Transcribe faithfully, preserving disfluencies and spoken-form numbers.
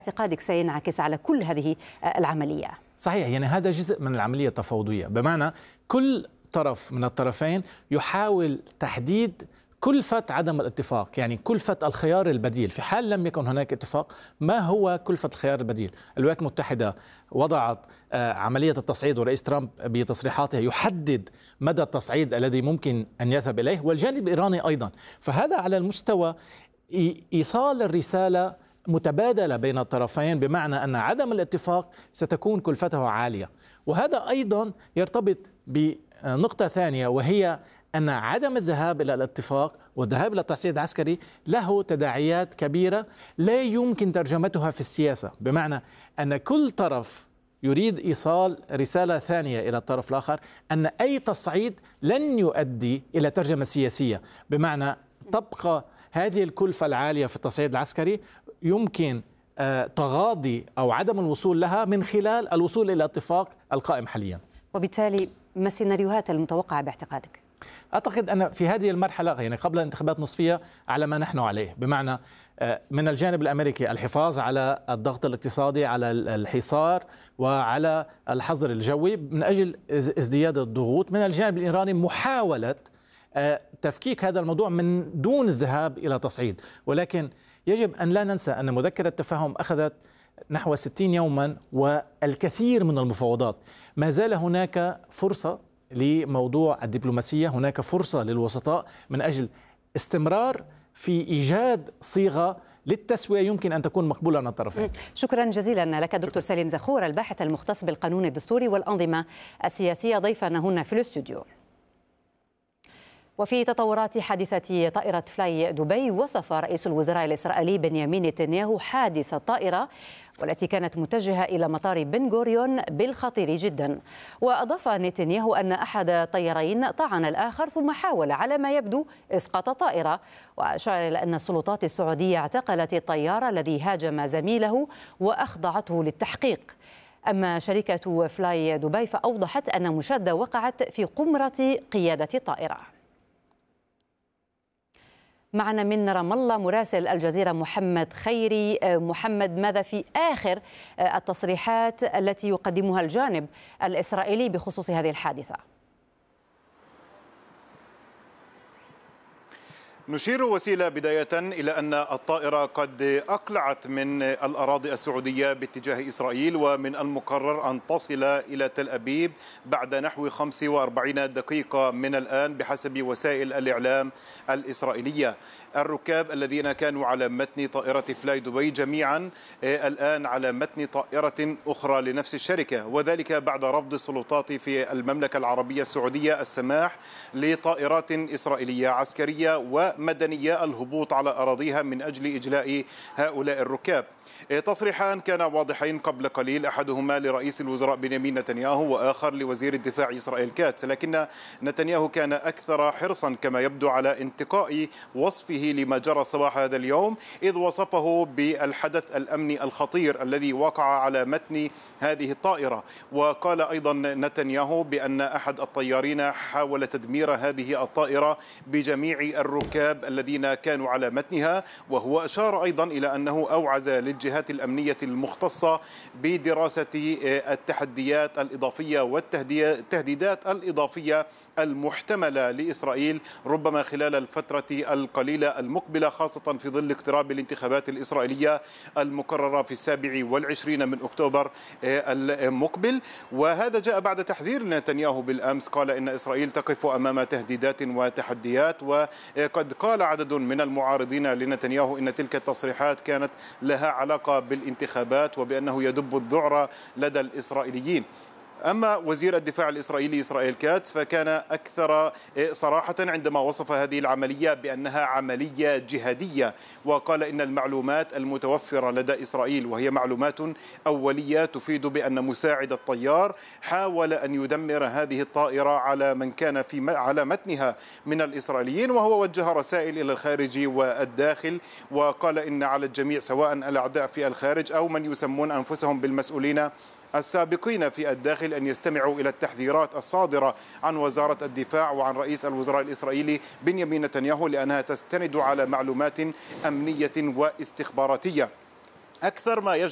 اعتقادك سينعكس على كل هذه العملية؟ صحيح، يعني هذا جزء من العملية التفاوضية، بمعنى كل طرف من الطرفين يحاول تحديد كلفة عدم الاتفاق، يعني كلفة الخيار البديل في حال لم يكن هناك اتفاق. ما هو كلفة الخيار البديل؟ الولايات المتحدة وضعت عملية التصعيد، ورئيس ترامب بتصريحاته يحدد مدى التصعيد الذي ممكن أن يذهب إليه، والجانب الإيراني أيضا. فهذا على المستوى إيصال الرسالة متبادلة بين الطرفين، بمعنى أن عدم الاتفاق ستكون كلفته عالية. وهذا أيضا يرتبط بنقطة ثانية، وهي أن عدم الذهاب إلى الاتفاق والذهاب إلى التصعيد العسكري له تداعيات كبيرة لا يمكن ترجمتها في السياسة، بمعنى أن كل طرف يريد إيصال رسالة ثانية إلى الطرف الآخر أن أي تصعيد لن يؤدي إلى ترجمة سياسية، بمعنى تبقى هذه الكلفة العالية في التصعيد العسكري يمكن تغاضي أو عدم الوصول لها من خلال الوصول إلى اتفاق القائم حاليا. وبالتالي ما السيناريوهات المتوقعة باعتقادك؟ أعتقد أن في هذه المرحلة، يعني قبل الانتخابات النصفية، على ما نحن عليه، بمعنى من الجانب الأمريكي الحفاظ على الضغط الاقتصادي، على الحصار وعلى الحظر الجوي من أجل ازدياد الضغوط. من الجانب الإيراني محاولة تفكيك هذا الموضوع من دون الذهاب إلى تصعيد. ولكن يجب أن لا ننسى أن مذكرة التفاهم أخذت نحو ستين يوما والكثير من المفاوضات. ما زال هناك فرصة لموضوع الدبلوماسية، هناك فرصة للوسطاء من أجل استمرار في إيجاد صيغة للتسوية يمكن أن تكون مقبولة عن الطرفين. شكرا جزيلا لك دكتور سليم زخور، الباحث المختص بالقانون الدستوري والأنظمة السياسية، ضيفنا هنا في الاستوديو. وفي تطورات حادثة طائرة فلاي دبي، وصف رئيس الوزراء الإسرائيلي بنيامين نتنياهو حادث الطائرة والتي كانت متجهة إلى مطار بن غوريون بالخطير جدا. وأضاف نتنياهو أن أحد الطيارين طعن الآخر ثم حاول على ما يبدو إسقاط الطائرة، وأشار إلى أن السلطات السعودية اعتقلت الطيار الذي هاجم زميله وأخضعته للتحقيق. أما شركة فلاي دبي فأوضحت أن مشادة وقعت في قمرة قيادة الطائرة. معنا من رام الله مراسل الجزيرة محمد خيري. محمد، ماذا في آخر التصريحات التي يقدمها الجانب الإسرائيلي بخصوص هذه الحادثة؟ نشير وسيلة بداية إلى أن الطائرة قد أقلعت من الأراضي السعودية باتجاه إسرائيل، ومن المقرر أن تصل إلى تل أبيب بعد نحو خمس وأربعين دقيقة من الآن بحسب وسائل الإعلام الإسرائيلية. الركاب الذين كانوا على متن طائرة فلاي دبي جميعا الآن على متن طائرة أخرى لنفس الشركة، وذلك بعد رفض السلطات في المملكة العربية السعودية السماح لطائرات إسرائيلية عسكرية ومدنية الهبوط على أراضيها من أجل إجلاء هؤلاء الركاب. تصريحان كانا واضحين قبل قليل، أحدهما لرئيس الوزراء بنيامين نتنياهو وآخر لوزير الدفاع إسرائيل كاتس، لكن نتنياهو كان أكثر حرصا كما يبدو على انتقاء وصفه لما جرى صباح هذا اليوم، إذ وصفه بالحدث الأمني الخطير الذي وقع على متن هذه الطائرة. وقال أيضا نتنياهو بأن أحد الطيارين حاول تدمير هذه الطائرة بجميع الركاب الذين كانوا على متنها. وهو أشار أيضا إلى أنه أوعز للجهات الأمنية المختصة بدراسة التحديات الإضافية والتهديدات الإضافية المحتملة لإسرائيل ربما خلال الفترة القليلة المقبلة، خاصة في ظل اقتراب الانتخابات الإسرائيلية المقررة في السابع والعشرين من أكتوبر المقبل. وهذا جاء بعد تحذير نتنياهو بالأمس، قال إن إسرائيل تقف أمام تهديدات وتحديات. وقد قال عدد من المعارضين لنتنياهو إن تلك التصريحات كانت لها علاقة بالانتخابات وبأنه يدب الذعر لدى الإسرائيليين. أما وزير الدفاع الإسرائيلي إسرائيل كاتس فكان أكثر صراحة عندما وصف هذه العملية بأنها عملية جهادية، وقال إن المعلومات المتوفرة لدى إسرائيل وهي معلومات أولية تفيد بأن مساعد الطيار حاول أن يدمر هذه الطائرة على من كان في على متنها من الإسرائيليين. وهو وجه رسائل إلى الخارج والداخل، وقال إن على الجميع سواء الأعداء في الخارج أو من يسمون أنفسهم بالمسؤولين السابقين في الداخل أن يستمعوا إلى التحذيرات الصادرة عن وزارة الدفاع وعن رئيس الوزراء الإسرائيلي بنيامين نتنياهو، لأنها تستند على معلومات أمنية واستخباراتية. أكثر ما يجب